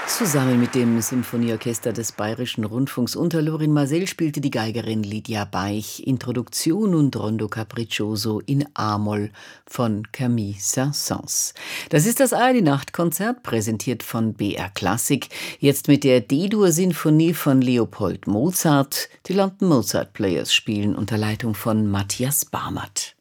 Zusammen mit dem Symphonieorchester des Bayerischen Rundfunks unter Lorin Maazel spielte die Geigerin Lydia Baich Introduktion und Rondo Capriccioso in A-Moll von Camille Saint-Saëns. Das ist das ARD-Nachtkonzert, präsentiert von BR Klassik. Jetzt mit der D-Dur-Sinfonie von Leopold Mozart. Die London Mozart Players spielen unter Leitung von Matthias Barmert.